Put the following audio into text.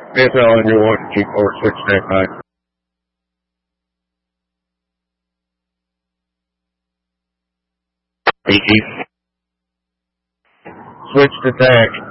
PSL on your 1, G4, 6, stand by. PG. Switch to tag.